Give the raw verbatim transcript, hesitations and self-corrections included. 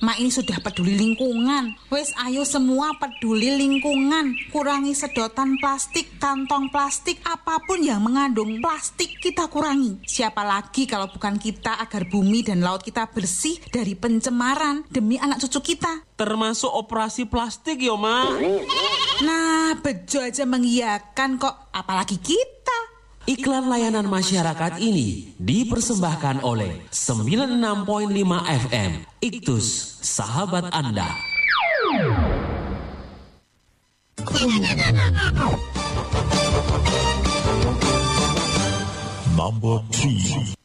Mak ini sudah peduli lingkungan. Wes ayo semua peduli lingkungan. Kurangi sedotan plastik, kantong plastik, apapun yang mengandung plastik kita kurangi. Siapa lagi kalau bukan kita agar bumi dan laut kita bersih dari pencemaran demi anak cucu kita. Termasuk operasi plastik yo, Mak. Nah, bejo aja mengiyakan kok, apalagi kita. Iklan layanan masyarakat ini dipersembahkan oleh sembilan puluh enam koma lima F M Iktus, sahabat Anda. Number three.